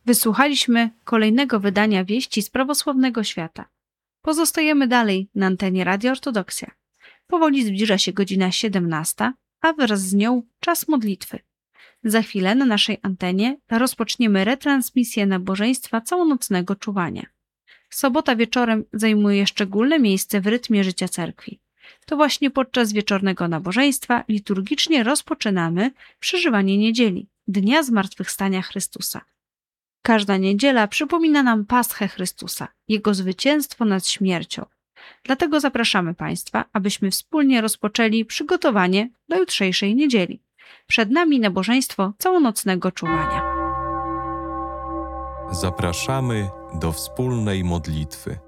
Wysłuchaliśmy kolejnego wydania Wieści z prawosławnego świata. Pozostajemy dalej na antenie Radia Ortodoksja. Powoli zbliża się godzina 17, a wraz z nią czas modlitwy. Za chwilę na naszej antenie rozpoczniemy retransmisję nabożeństwa całonocnego czuwania. Sobota wieczorem zajmuje szczególne miejsce w rytmie życia cerkwi. To właśnie podczas wieczornego nabożeństwa liturgicznie rozpoczynamy przeżywanie niedzieli, Dnia Zmartwychwstania Chrystusa. Każda niedziela przypomina nam Paschę Chrystusa, Jego zwycięstwo nad śmiercią. Dlatego zapraszamy Państwa, abyśmy wspólnie rozpoczęli przygotowanie do jutrzejszej niedzieli. Przed nami nabożeństwo całonocnego czuwania. Zapraszamy do wspólnej modlitwy.